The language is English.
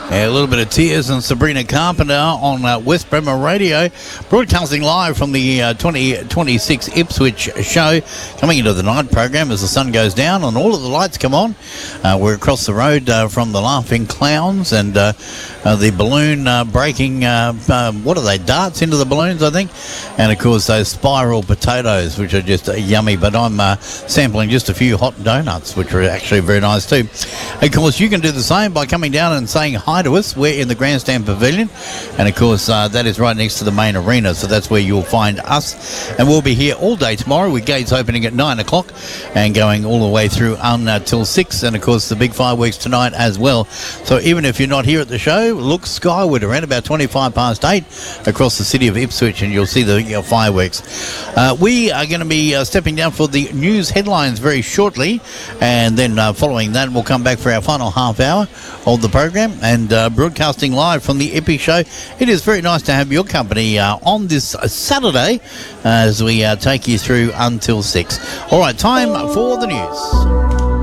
A little bit of Tears and Sabrina Carpenter on West Bremer Radio, broadcasting live from the 2026 Ipswich show, coming into the night program as the sun goes down and all of the lights come on. We're across the road from the Laughing Clowns and the balloon breaking, what are they, darts into the balloons, I think, and of course those spiral potatoes, which are just yummy, but I'm sampling just a few hot donuts, which are actually very nice too. Of course, you can do the same by coming down and saying hi to us. We're in the Grandstand Pavilion, and of course that is right next to the main arena, so that's where you'll find us, and we'll be here all day tomorrow with gates opening at 9 o'clock and going all the way through until 6, and of course the big fireworks tonight as well. So even if you're not here at the show, look skyward around about 25 past 8 across the city of Ipswich and you'll see the fireworks. We are going to be stepping down for the news headlines very shortly, and then following that we'll come back for our final half hour of the program and broadcasting live from the Ippy Show. It is very nice to have your company on this Saturday as we take you through until 6. All right, time for the news.